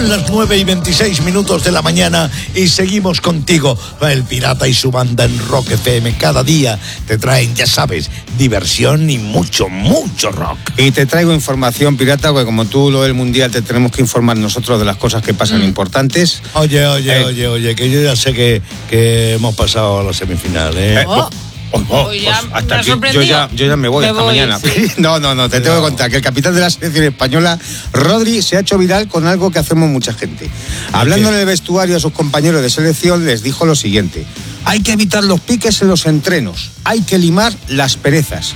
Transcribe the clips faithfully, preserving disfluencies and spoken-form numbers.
Son las nueve y veintiséis minutos de la mañana y seguimos contigo. El Pirata y su banda en Rock F M. Cada día te traen, ya sabes, diversión y mucho, mucho rock. Y te traigo información, Pirata, porque como tú lo del Mundial te tenemos que informar nosotros de las cosas que pasan mm. importantes. Oye, oye, eh. oye, oye, que yo ya sé que, que hemos pasado a la semifinal, ¿eh? eh oh. Oh, oh, pues hasta aquí, yo, ya, yo ya me voy me hasta voy, mañana. Sí. No, no, no, te tengo que contar que el capitán de la selección española, Rodri, se ha hecho viral con algo que hacemos mucha gente. Hablando en el vestuario a sus compañeros de selección, les dijo lo siguiente: hay que evitar los piques en los entrenos, hay que limar las perezas.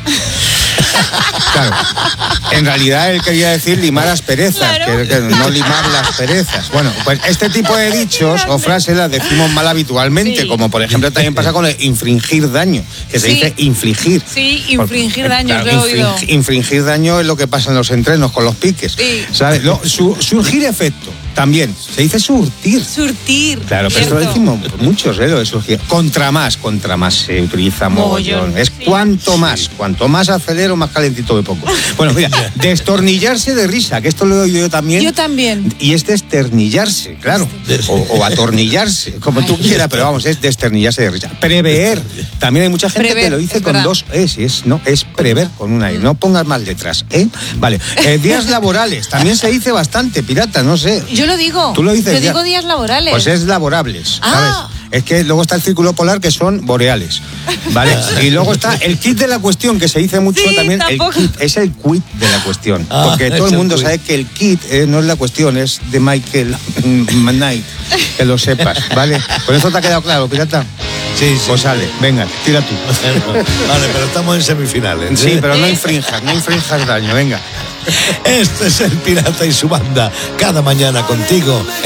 Claro, en realidad él quería decir limar las perezas, claro. que, que no limar las perezas. Bueno, pues este tipo de dichos o frases las decimos mal habitualmente, sí. como por ejemplo también pasa con el infringir daño, que se sí. dice infligir. Sí, infringir Por, daño, claro, lo he oído. Infringir daño es lo que pasa en los entrenos con los piques. Sí. ¿Sabes? Lo, su, surgir efecto. También, se dice surtir. Surtir. Claro, pero esto lo decimos muchos, ¿eh? Lo de surgir. Contra más, contra más se utiliza mogollón. Es sí. cuanto más, sí. cuanto más acelero, más calentito me pongo. Bueno, mira, destornillarse de risa, que esto lo he oído yo también. Yo también. Y es desternillarse, claro. O, o atornillarse, como Ay, tú quieras, pero vamos, es desternillarse de risa. Prever. También hay mucha gente prever, que lo dice con verdad. dos es, es, no, es prever con una E. No pongas mal detrás, ¿eh? Vale. Eh, días laborales, también se dice bastante, Pirata, no sé. Yo lo digo. ¿Tú lo dices? Yo digo días laborales. Pues es laborables, ah. ¿sabes? Es que luego está el círculo polar, que son boreales, ¿vale? Y luego está el kit de la cuestión, que se dice mucho sí, también. Tampoco. El kit es el quit de la cuestión. Ah, porque todo el mundo el sabe que el kit eh, no es la cuestión, es de Michael Knight. Que lo sepas, ¿vale? ¿Con eso te ha quedado claro, Pirata? Sí, sí. Pues sale, venga, tira tú. Vale, pero estamos en semifinales. Sí, pero no infrinjas, no infrinjas daño, venga. Este es el Pirata y su banda, cada mañana contigo